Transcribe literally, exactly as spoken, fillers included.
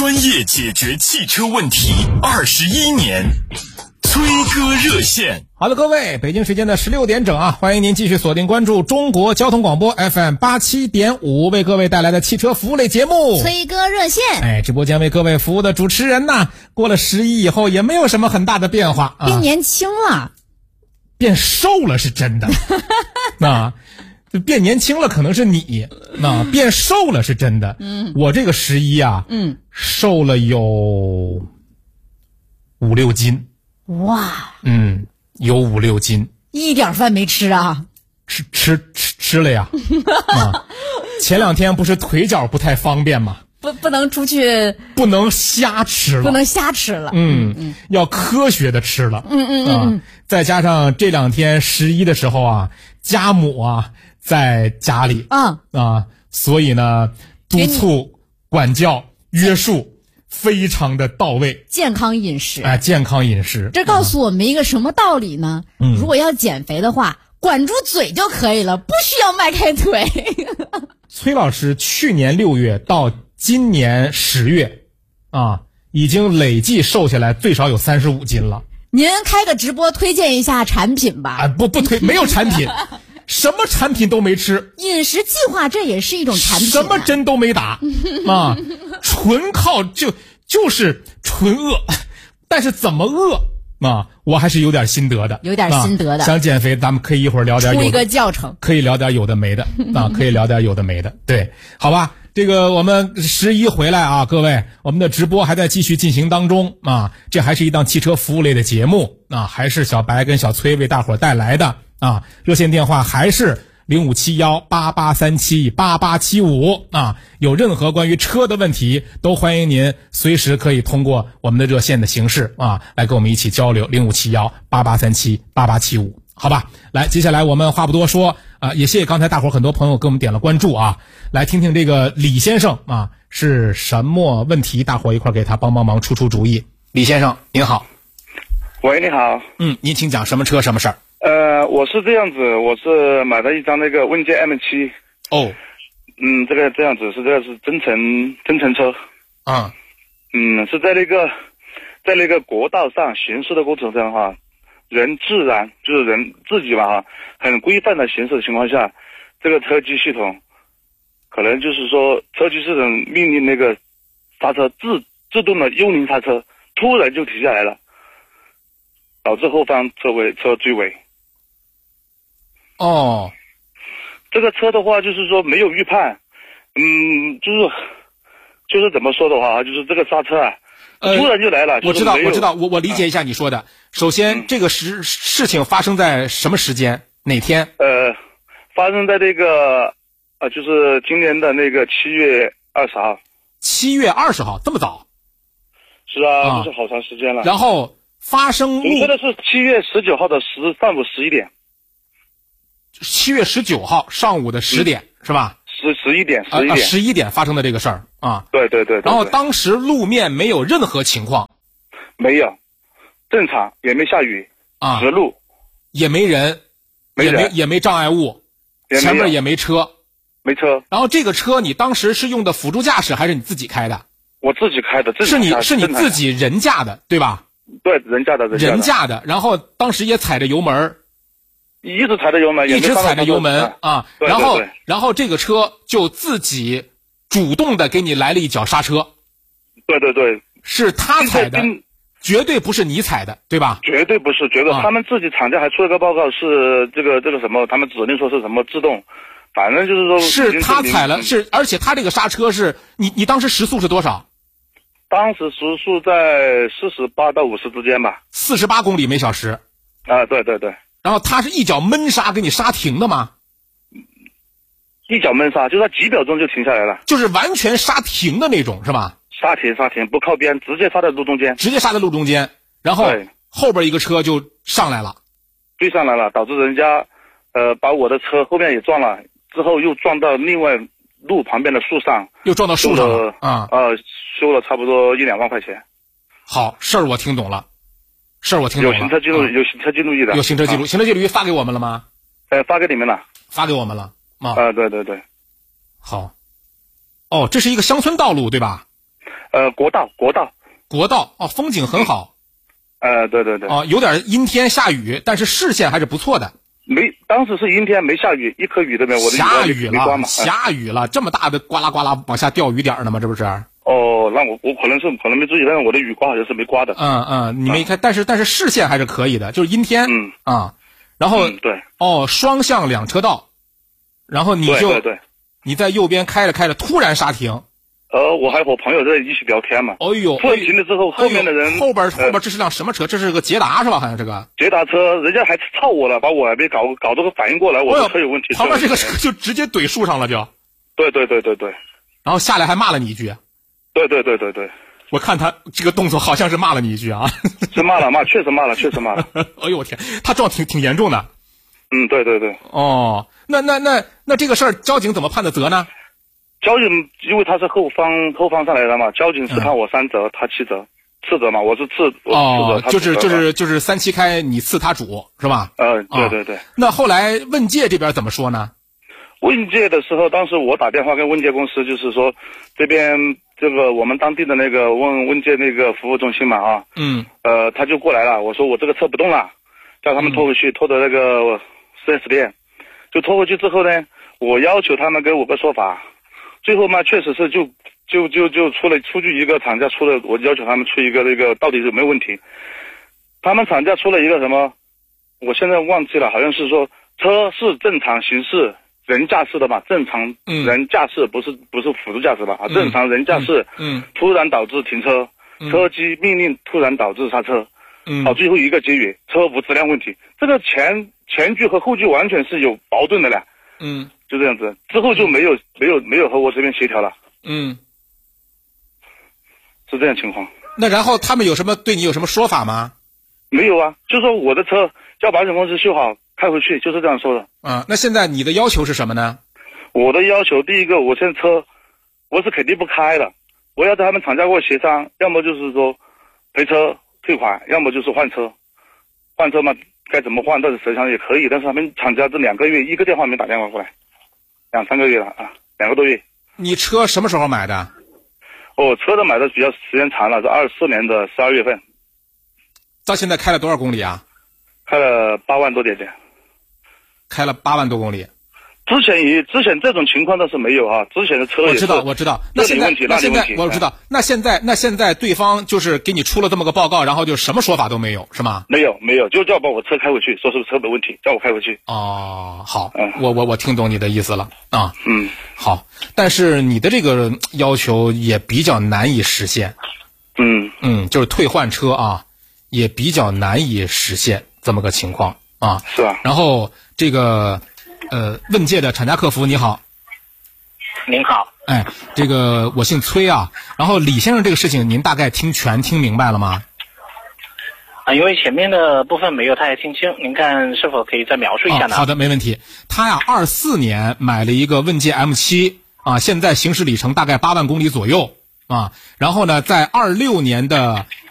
专业解决汽车问题二十一年，崔哥热线。 好的，各位，北京时间的十六点整啊，欢迎您继续锁定关注中国交通广播 F M 八七点五，为各位带来的汽车服务类节目崔哥热线。 哎，直播间为各位服务的主持人呢，过了十一以后也没有什么很大的变化啊， 变年轻了， 变瘦了是真的，那。变年轻了可能是你，那变瘦了是真的。嗯，我这个十一啊，嗯，瘦了有五六斤。 哇， 嗯，有五六斤。 一点饭没吃啊？ 吃吃吃吃了呀。啊，前两天不是腿脚不太方便吗？ 不不能出去， 不能瞎吃了， 不能瞎吃了。 嗯嗯，要科学的吃了。 嗯嗯嗯啊，再加上这两天十一的时候啊，家母啊。在家里啊啊，所以呢，督促、管教、约束非常的到位。 健康饮食， 哎，健康饮食， 这告诉我们一个什么道理呢？嗯，如果要减肥的话，管住嘴就可以了，不需要迈开腿。 崔老师去年六月到今年十月，啊，已经累计瘦下来最少有三十五斤了。 您开个直播推荐一下产品吧？ 啊，不不推，没有产品。什么产品都没吃， 饮食计划这也是一种产品、啊， 什么针都没打啊，纯靠就就是纯饿，但是怎么饿啊？我还是有点心得的， 有点心得的。 啊、想减肥，咱们可以一会儿聊点有的， 出一个教程， 可以聊点有的没的啊，可以聊点有的没的，对，好吧。这个我们十一回来啊，各位，我们的直播还在继续进行当中啊，这还是一档汽车服务类的节目啊，还是小白跟小崔为大伙带来的。啊，热线电话还是零五七幺八八三七八八七五啊，有任何关于车的问题，都欢迎您随时可以通过我们的热线的形式啊，来跟我们一起交流。零五七幺八八三七八八七五，好吧？来，接下来我们话不多说啊，也谢谢刚才大伙很多朋友给我们点了关注啊，来听听这个李先生啊是什么问题，大伙一块给他帮帮忙出出主意。李先生您好。 喂，你好。 嗯，您请讲什么车什么事儿？ 呃，我是这样子，我是买了一张那个问界 M 七。 哦， 嗯，这个这样子是这个是增程增程车。 啊， 嗯，是在那个在那个国道上行驶的过程中哈，人自然就是人自己吧哈，很规范的行驶的情况下，这个车机系统可能就是说车机系统命令那个刹车自自动的幽灵刹车，突然就停下来了，导致后方车尾车追尾。 哦， 这个车的话就是说没有预判，嗯，就是就是怎么说的话，就是这个刹车啊，呃、突然就来了。 我知道，我知道，我我理解一下你说的。啊、首先，嗯、这个事事情发生在什么时间？哪天？ 呃，发生在这个呃，就是今年的那个七月二十号。 七月二十号，这么早？ 是啊，就是好长时间了。 然后发生， 准确的是七月十九号的十上午十一点。 七月十九号上午的十点、嗯、是吧？ 十十一点，十一点， 十一点发生的这个事儿啊。 对对 对, 对。 然后当时路面没有任何情况， 没有，正常，也没下雨啊， 实路， 也没人， 没人也没也没障碍物，前面也没车， 没车。 然后这个车你当时是用的辅助驾驶还是你自己开的？ 我自己开的， 是你是你自己人驾的对吧？ 对，人驾的， 人驾的。然后当时也踩着油门。 一直踩着油门， 一直踩着油门啊， 对对对， 然后然后这个车就自己主动的给你来了一脚刹车。 对对对， 是他踩的，绝对不是你踩的，对吧？ 绝对不是，绝对、啊、他们自己厂家还出了个报告，是这个这个什么，他们指令说是什么自动，反正就是说是他踩了，是而且他这个刹车是你你当时时速是多少？ 当时时速在四十八到五十之间吧， 四十八公里每小时。 啊，对对对。 然后他是一脚闷刹给你刹停的吗？ 一脚闷刹，就在几秒钟就停下来了， 就是完全刹停的那种，是吧？ 刹停刹停，不靠边，直接刹在路中间， 直接刹在路中间，然后后边一个车就上来了， 追上来了，导致人家呃把我的车后面也撞了，之后又撞到另外路旁边的树上， 又撞到树上了啊， 呃，修了差不多一两万块钱。 好，事儿我听懂了。事儿我听懂了， 有行车记录、啊，有行车记录仪的， 有行车记录，啊、行车记录仪发给我们了吗？ 呃，发给你们了， 发给我们了啊。 啊，对对对， 好。哦，这是一个乡村道路对吧？ 呃，国道，国道， 国道哦，风景很好。 呃，对对对。 哦，有点阴天下雨，但是视线还是不错的。 没，当时是阴天，没下雨，一颗雨都没有。我的下雨了， 没刮嘛。 下雨了，这么大的呱啦呱啦往下掉雨点呢吗？这不是？ 哦，那我我可能是可能没注意，但是我的雨刮好像是没刮的。 嗯嗯，你没看，但是但是视线还是可以的，就是阴天。 嗯啊，然后、 嗯、对。 哦，双向两车道，然后你就对对对， 你在右边开着开着，突然刹停。 呃，我还和我朋友在一起聊天嘛。 哎呦， 突然停了之后，后面的人、 哎、后边后边这是辆什么车？这是个捷达是吧？好像这个捷达车，人家还超我了，把我还没搞搞这个反应过来，我的车有问题。 旁边这个车就直接怼树上了就。 对对对对对。 然后下来还骂了你一句。 对对对对对。 我看他这个动作好像是骂了你一句啊。 是骂了骂，确实骂了，确实骂了。 哎呦我天，他撞挺挺严重的。 嗯，对对对。 哦，那那那那这个事儿，交警怎么判的责呢？ 交警因为他是后方后方上来的嘛，交警是判我三责，嗯、他七责，次责嘛，我是次，我哦， 是就是就是就是三七开，你次他主是吧？ 呃，对对对。 哦、那后来问界这边怎么说呢？ 问界的时候，当时我打电话跟问界公司，就是说这边这个我们当地的那个问问界那个服务中心嘛啊， 嗯， 呃，他就过来了，我说我这个车不动了，叫他们拖回去，嗯、拖到那个四 S 店，就拖回去之后呢，我要求他们给我个说法。最后嘛，确实是就就就就出了出具一个厂家出了，我要求他们出一个那个到底有没有问题。他们厂家出了一个什么，我现在忘记了，好像是说车是正常行驶人驾驶的嘛，正常人驾驶不是、嗯、不是辅助驾驶吧？啊，正常人驾驶， 嗯， 突然导致停车，嗯、车机命令突然导致刹车， 嗯， 好，最后一个结语，车无质量问题。这个前前句和后句完全是有矛盾的了， 嗯。 就这样子，之后就没有没有没有和我这边协调了。 嗯， 是这样情况。 那然后他们有什么对你有什么说法吗？ 没有啊，就说我的车叫保险公司修好开回去，就是这样说的。 嗯，那现在你的要求是什么呢？ 我的要求，第一个，我现在车我是肯定不开的，我要在他们厂家跟我协商，要么就是说赔车退款，要么就是换车。换车嘛，该怎么换，到底实际上也可以，但是他们厂家这两个月一个电话没打电话过来。两三个月了啊，两个多月。 你车什么时候买的？ 哦，车的买的比较时间长了，是二四年的十二月份。 到现在开了多少公里啊？ 开了八万多点点。 开了八万多公里。 之前也之前这种情况倒是没有啊，之前的车也是。 我知道，我知道。那现在那现在我知道，那现在那现在对方就是给你出了这么个报告，然后就什么说法都没有，是吗？ 没有没有，就叫把我车开回去，说是车的问题，叫我开回去。 哦，好， 嗯， 我我我听懂你的意思了啊。 嗯， 好，但是你的这个要求也比较难以实现。 嗯嗯，就是退换车啊，也比较难以实现这么个情况啊。 是吧？ 然后这个。呃，问界的厂家客服你好。 您好。 哎，这个我姓崔啊。然后李先生这个事情您大概听全听明白了吗？ 啊，因为前面的部分没有太听清，您看是否可以再描述一下呢？ 哦、好的，没问题。他呀，二四年买了一个问界 M 七 啊，现在行驶里程大概八万公里左右啊。然后呢，在二六年的